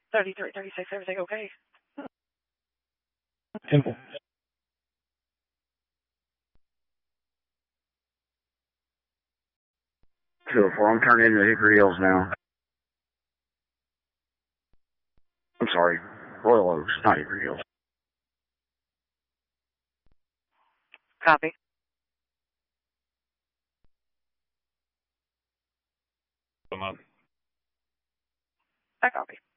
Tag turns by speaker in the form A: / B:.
A: 33, 36, everything okay?
B: Simple.
C: I'm turning into Hickory Hills now. I'm sorry, Royal Oaks, not Hickory Hills.
A: Copy.
B: Come up.
A: I copy.